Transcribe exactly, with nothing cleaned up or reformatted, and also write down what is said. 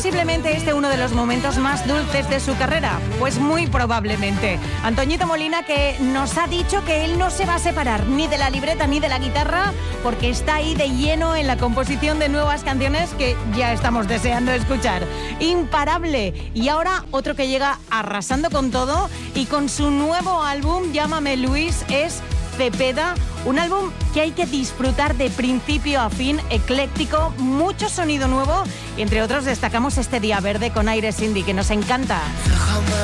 posiblemente este uno de los momentos más dulces de su carrera? Pues muy probablemente. Antoñito Molina, que nos ha dicho que él no se va a separar ni de la libreta ni de la guitarra, porque está ahí de lleno en la composición de nuevas canciones que ya estamos deseando escuchar. Imparable. Y ahora otro que llega arrasando con todo y con su nuevo álbum, Llámame Luis, es Cepeda, un álbum que hay que disfrutar de principio a fin, ecléctico, mucho sonido nuevo y entre otros destacamos este Día Verde con aires indie que nos encanta.